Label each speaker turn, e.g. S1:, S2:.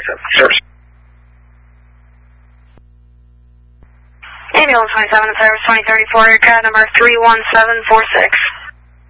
S1: Service.
S2: Ambulance 27 service 2034, aircraft number 31746.